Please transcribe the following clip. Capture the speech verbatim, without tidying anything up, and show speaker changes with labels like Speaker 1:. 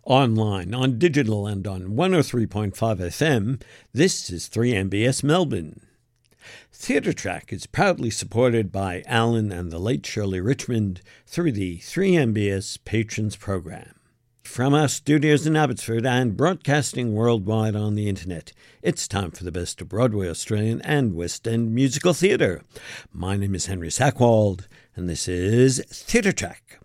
Speaker 1: Online, on digital, and on one oh three point five F M, this is three M B S Melbourne. Theatre Track is proudly supported by Alan and the late Shirley Richmond through the three M B S Patrons Program. From our studios in Abbotsford and broadcasting worldwide on the internet, it's time for the best of Broadway, Australian and West End musical theatre. My name is Henry Sackwald, and this is Theatre Track.